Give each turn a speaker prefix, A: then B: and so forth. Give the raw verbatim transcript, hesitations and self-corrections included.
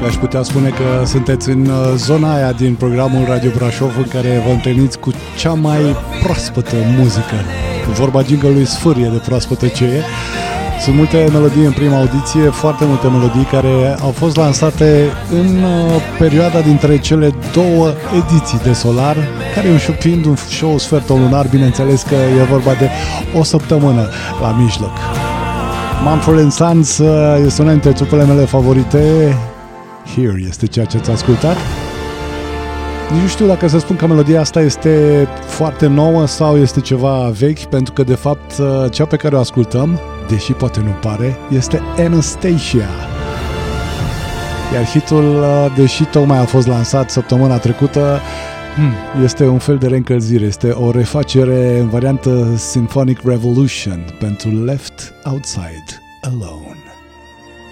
A: Aș putea spune că sunteți în zona aia din programul Radio Brașov în care vă întâlniți cu cea mai proaspătă muzică. Vorba jingle-ului sfârie de proaspătă ce e. Sunt multe melodii în prima audiție, foarte multe melodii care au fost lansate în perioada dintre cele două ediții de Solar, care înșupind un show sfertul lunar, bineînțeles că e vorba de o săptămână la mijloc. Mumford and Sons este una dintre trupele mele favorite. Here este ceea ce ați ascultat. Nici nu știu dacă să spun că melodia asta este foarte nouă sau este ceva vechi, pentru că de fapt cea pe care o ascultăm, deși poate nu pare, este Anastacia. Iar hitul, deși tocmai a fost lansat săptămâna trecută, este un fel de reîncălzire, este o refacere în variantă Symphonic Revolution pentru Left Outside Alone.